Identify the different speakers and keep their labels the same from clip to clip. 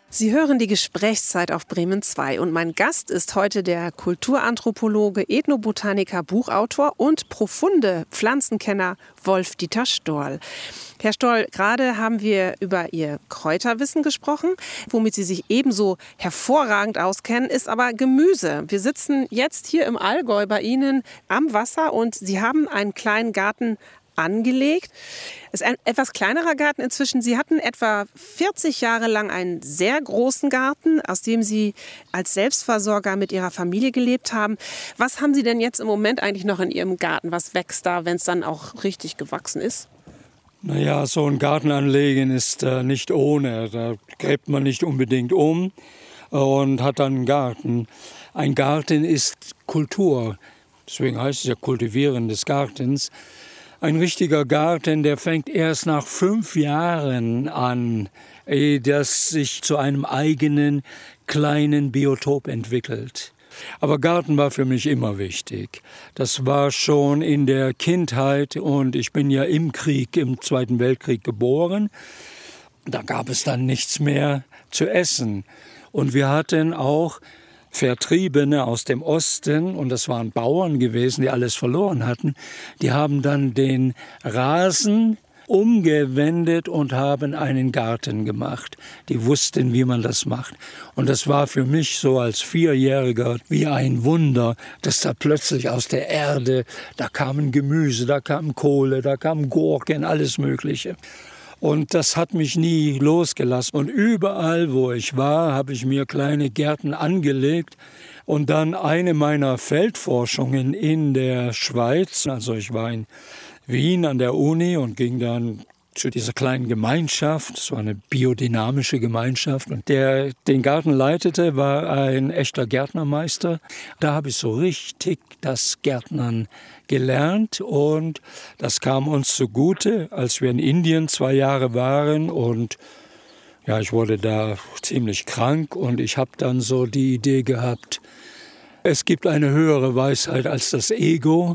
Speaker 1: Sie hören die Gesprächszeit auf Bremen 2 und mein Gast ist heute der Kulturanthropologe, Ethnobotaniker, Buchautor und profunde Pflanzenkenner Wolf-Dieter Storl. Herr Storl, gerade haben wir über Ihr Kräuterwissen gesprochen. Womit Sie sich ebenso hervorragend auskennen, ist aber Gemüse. Wir sitzen jetzt hier im Allgäu bei Ihnen am Wasser und Sie haben einen kleinen Garten angelegt. Es ist ein etwas kleinerer Garten inzwischen. Sie hatten etwa 40 Jahre lang einen sehr großen Garten, aus dem Sie als Selbstversorger mit Ihrer Familie gelebt haben. Was haben Sie denn jetzt im Moment eigentlich noch in Ihrem Garten? Was wächst da, wenn es dann auch richtig gewachsen ist?
Speaker 2: Naja, so ein Garten anlegen ist nicht ohne. Da gräbt man nicht unbedingt um und hat dann einen Garten. Ein Garten ist Kultur. Deswegen heißt es ja Kultivieren des Gartens. Ein richtiger Garten, der fängt erst nach 5 Jahren an, ehe das sich zu einem eigenen kleinen Biotop entwickelt. Aber Garten war für mich immer wichtig. Das war schon in der Kindheit und ich bin ja im Krieg, im Zweiten Weltkrieg geboren. Da gab es dann nichts mehr zu essen. Und wir hatten auch Vertriebene aus dem Osten, und das waren Bauern gewesen, die alles verloren hatten, die haben dann den Rasen umgewendet und haben einen Garten gemacht. Die wussten, wie man das macht. Und das war für mich so als 4-Jähriger wie ein Wunder, dass da plötzlich aus der Erde, da kamen Gemüse, da kam Kohle, da kamen Gurken, alles Mögliche. Und das hat mich nie losgelassen. Und überall, wo ich war, habe ich mir kleine Gärten angelegt. Und dann eine meiner Feldforschungen in der Schweiz, also ich war in Wien an der Uni und ging dann zu dieser kleinen Gemeinschaft. Es war eine biodynamische Gemeinschaft. Und der den Garten leitete, war ein echter Gärtnermeister. Da habe ich so richtig das Gärtnern gelernt und das kam uns zugute, als wir in Indien 2 Jahre waren und ja, ich wurde da ziemlich krank und ich habe dann so die Idee gehabt, es gibt eine höhere Weisheit als das Ego.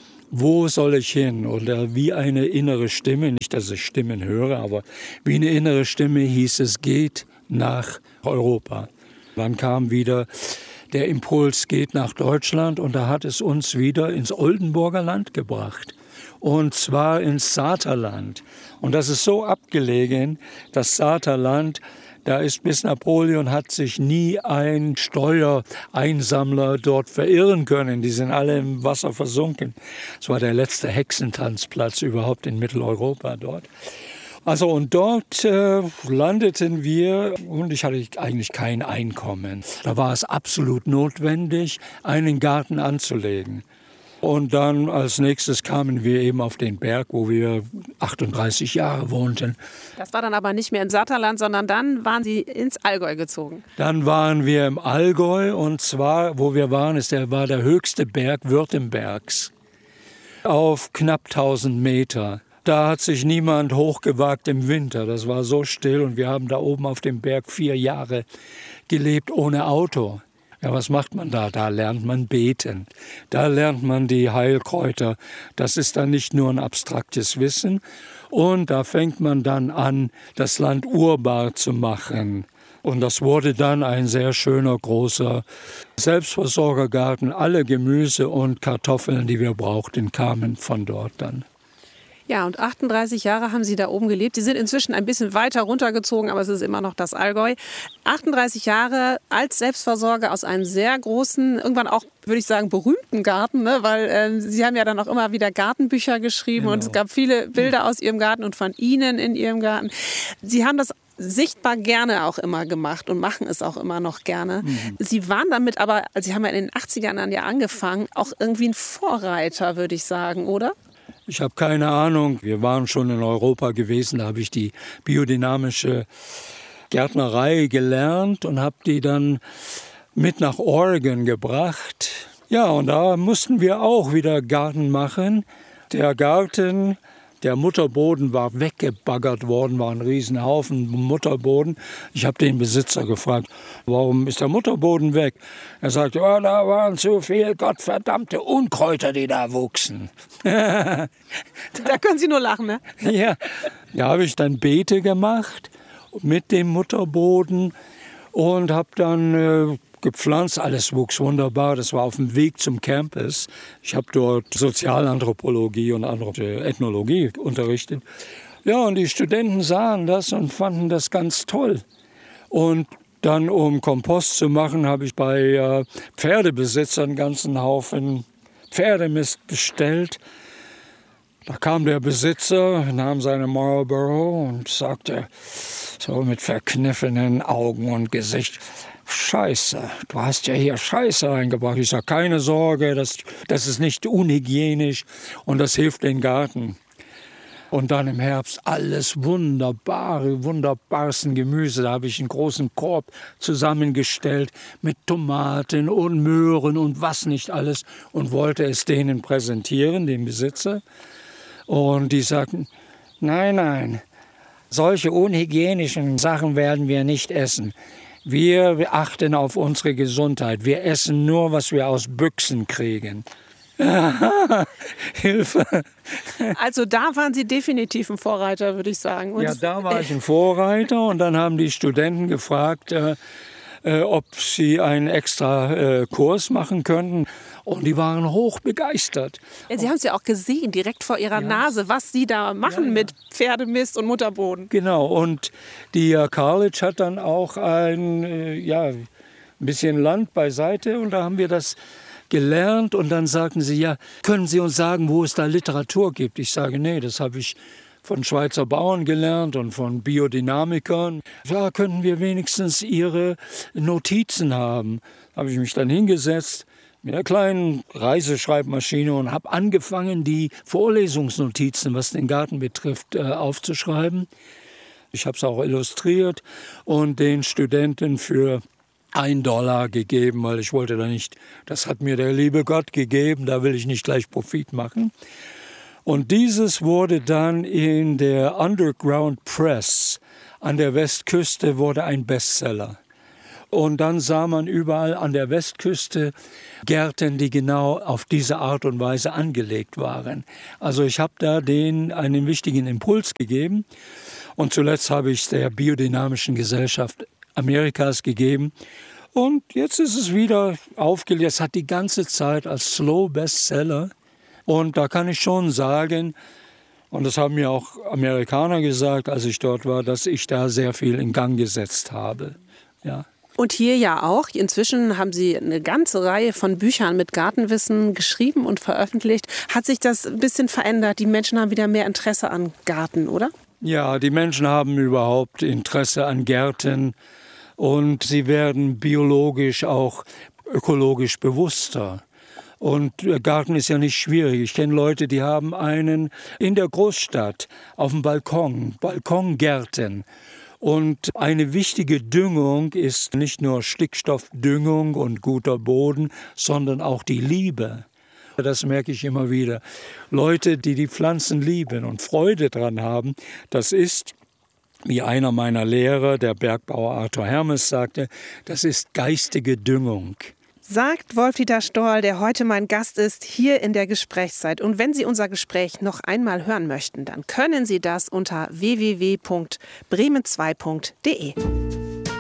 Speaker 2: Wo soll ich hin? Oder wie eine innere Stimme, nicht, dass ich Stimmen höre, aber wie eine innere Stimme hieß es, geht nach Europa. Dann kam wieder der Impuls, geht nach Deutschland und da hat es uns wieder ins Oldenburger Land gebracht. Und zwar ins Saterland. Und das ist so abgelegen, das Saterland, da ist bis Napoleon hat sich nie ein Steuereinsammler dort verirren können. Die sind alle im Wasser versunken. Es war der letzte Hexentanzplatz überhaupt in Mitteleuropa dort. Also und dort landeten wir und ich hatte eigentlich kein Einkommen. Da war es absolut notwendig, einen Garten anzulegen. Und dann als nächstes kamen wir eben auf den Berg, wo wir 38 Jahre wohnten.
Speaker 1: Das war dann aber nicht mehr im Saterland, sondern dann waren Sie ins Allgäu gezogen.
Speaker 2: Dann waren wir im Allgäu und zwar, wo wir waren, war der höchste Berg Württembergs auf knapp 1000 Meter. Da hat sich niemand hochgewagt im Winter. Das war so still und wir haben da oben auf dem Berg 4 Jahre gelebt ohne Auto. Ja, was macht man da? Da lernt man beten. Da lernt man die Heilkräuter. Das ist dann nicht nur ein abstraktes Wissen. Und da fängt man dann an, das Land urbar zu machen. Und das wurde dann ein sehr schöner, großer Selbstversorgergarten. Alle Gemüse und Kartoffeln, die wir brauchten, kamen von dort dann.
Speaker 1: Ja, und 38 Jahre haben Sie da oben gelebt. Sie sind inzwischen ein bisschen weiter runtergezogen, aber es ist immer noch das Allgäu. 38 Jahre als Selbstversorger aus einem sehr großen, irgendwann auch, würde ich sagen, berühmten Garten, ne? Weil Sie haben ja dann auch immer wieder Gartenbücher geschrieben und es gab viele Bilder aus Ihrem Garten und von Ihnen in Ihrem Garten. Sie haben das sichtbar gerne auch immer gemacht und machen es auch immer noch gerne. Sie waren damit aber, also Sie haben ja in den 80ern dann ja angefangen, auch irgendwie ein Vorreiter, würde ich sagen, oder?
Speaker 2: Ich habe keine Ahnung. Wir waren schon in Europa gewesen, da habe ich die biodynamische Gärtnerei gelernt und habe die dann mit nach Oregon gebracht. Ja, und da mussten wir auch wieder Garten machen. Der Garten, der Mutterboden war weggebaggert worden, war ein Riesenhaufen Mutterboden. Ich habe den Besitzer gefragt, warum ist der Mutterboden weg? Er sagte, oh, da waren zu viele gottverdammte Unkräuter, die da wuchsen.
Speaker 1: Da können Sie nur lachen, ne?
Speaker 2: Ja, da habe ich dann Beete gemacht mit dem Mutterboden. und habe dann gepflanzt. Alles wuchs wunderbar. Das war auf dem Weg zum Campus. Ich habe dort Sozialanthropologie und Ethnologie unterrichtet. Ja, und die Studenten sahen das und fanden das ganz toll. Und dann, um Kompost zu machen, habe ich bei Pferdebesitzern einen ganzen Haufen Pferdemist bestellt. Da kam der Besitzer, nahm seine Marlboro und sagte so mit verkniffenen Augen und Gesicht: Scheiße, du hast ja hier Scheiße reingebracht. Ich sage: Keine Sorge, das ist nicht unhygienisch und das hilft den Garten. Und dann im Herbst alles wunderbarsten Gemüse. Da habe ich einen großen Korb zusammengestellt mit Tomaten und Möhren und was nicht alles und wollte es denen präsentieren, dem Besitzer. Und die sagten: Nein, solche unhygienischen Sachen werden wir nicht essen. Wir achten auf unsere Gesundheit. Wir essen nur, was wir aus Büchsen kriegen. Hilfe.
Speaker 1: Also da waren Sie definitiv ein Vorreiter, würde ich sagen. Und
Speaker 2: ja, da war ich ein Vorreiter und dann haben die Studenten gefragt, ob sie einen extra Kurs machen könnten. Und die waren hoch begeistert.
Speaker 1: Ja, Sie haben es ja auch gesehen, direkt vor Ihrer Nase, was Sie da machen mit Pferdemist und Mutterboden.
Speaker 2: Genau, und die College hat dann auch ein bisschen Land beiseite und da haben wir das gelernt und dann sagten sie: Ja, können Sie uns sagen, wo es da Literatur gibt? Ich sage: Nee, das habe ich von Schweizer Bauern gelernt und von Biodynamikern. Ja, könnten wir wenigstens Ihre Notizen haben? Da habe ich mich dann hingesetzt mit einer kleinen Reiseschreibmaschine und habe angefangen, die Vorlesungsnotizen, was den Garten betrifft, aufzuschreiben. Ich habe es auch illustriert und den Studenten für $1 gegeben, weil ich wollte da nicht, das hat mir der liebe Gott gegeben, da will ich nicht gleich Profit machen. Und dieses wurde dann in der Underground Press an der Westküste wurde ein Bestseller. Und dann sah man überall an der Westküste Gärten, die genau auf diese Art und Weise angelegt waren. Also ich habe da denen einen wichtigen Impuls gegeben. Und zuletzt habe ich es der Biodynamischen Gesellschaft Amerikas gegeben. Und jetzt ist es wieder aufgelegt. Es hat die ganze Zeit als Slow Bestseller. Und da kann ich schon sagen, und das haben mir auch Amerikaner gesagt, als ich dort war, dass ich da sehr viel in Gang gesetzt habe. Ja.
Speaker 1: Und hier ja auch. Inzwischen haben Sie eine ganze Reihe von Büchern mit Gartenwissen geschrieben und veröffentlicht. Hat sich das ein bisschen verändert? Die Menschen haben wieder mehr Interesse an Garten, oder?
Speaker 2: Ja, die Menschen haben überhaupt Interesse an Gärten und sie werden biologisch auch ökologisch bewusster. Und der Garten ist ja nicht schwierig. Ich kenne Leute, die haben einen in der Großstadt auf dem Balkon, Balkongärten. Und eine wichtige Düngung ist nicht nur Stickstoffdüngung und guter Boden, sondern auch die Liebe. Das merke ich immer wieder. Leute, die die Pflanzen lieben und Freude dran haben, das ist, wie einer meiner Lehrer, der Bergbauer Arthur Hermes, sagte, das ist geistige Düngung.
Speaker 1: Sagt Wolf-Dieter Storl, der heute mein Gast ist, hier in der Gesprächszeit. Und wenn Sie unser Gespräch noch einmal hören möchten, dann können Sie das unter www.bremen2.de.